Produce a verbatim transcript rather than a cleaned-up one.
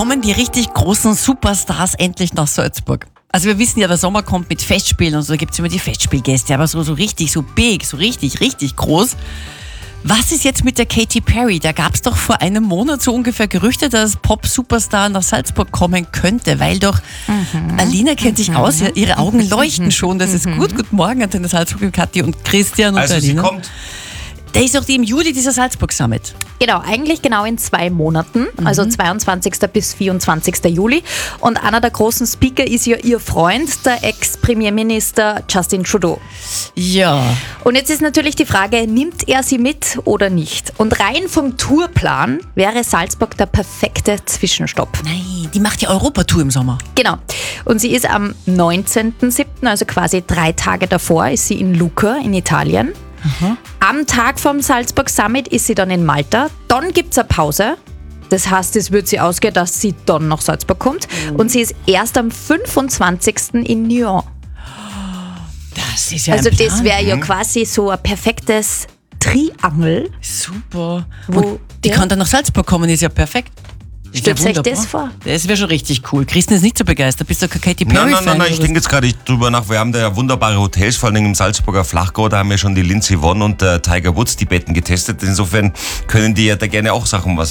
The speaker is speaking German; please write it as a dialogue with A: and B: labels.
A: kommen die richtig großen Superstars endlich nach Salzburg? Also wir wissen ja, der Sommer kommt mit Festspielen und so, da gibt es immer die Festspielgäste, aber so, so richtig, so big, so richtig, richtig groß. Was ist jetzt mit der Katy Perry? Da gab es doch vor einem Monat so ungefähr Gerüchte, dass Pop-Superstar nach Salzburg kommen könnte, weil doch mhm. Alina kennt sich mhm. aus, ja, ihre Augen leuchten schon, das ist gut. Guten Morgen an den Salzburger Kathi und Christian und
B: also
A: Alina.
B: Sie kommt.
A: Da ist doch die im Juli dieser Salzburg Summit.
C: Genau, eigentlich genau in zwei Monaten, mhm. also zweiundzwanzigsten bis vierundzwanzigsten Juli. Und einer der großen Speaker ist ja ihr Freund, der Ex-Premierminister Justin Trudeau.
A: Ja.
C: Und jetzt ist natürlich die Frage, nimmt er sie mit oder nicht? Und rein vom Tourplan wäre Salzburg der perfekte Zwischenstopp.
A: Nein, die macht ja Europatour im Sommer.
C: Genau. Und sie ist am neunzehnten siebten, also quasi drei Tage davor, ist sie in Lucca in Italien. Mhm. Am Tag vom Salzburg Summit ist sie dann in Malta. Dann gibt es eine Pause. Das heißt, es wird sie ausgehen, dass sie dann nach Salzburg kommt. Mhm. Und sie ist erst am fünfundzwanzigsten in Nyon.
A: Das ist ja
C: Also
A: ein Plan.
C: Das wäre ja quasi so ein perfektes Triangel.
A: Super.
C: Wo,
A: und die
C: ja.
A: kann dann nach Salzburg kommen, ist ja perfekt.
C: Stellt euch das vor?
A: Das wäre schon richtig cool. Christian ist nicht so begeistert. Bist du kein Katy Perry-Fan?
B: Nein, nein, nein, nein, ich denke jetzt gerade drüber nach. Wir haben da ja wunderbare Hotels, vor allem im Salzburger Flachgau. Da haben wir schon die Lindsay Vonn und der Tiger Woods die Betten getestet. Insofern können die ja da gerne auch Sachen was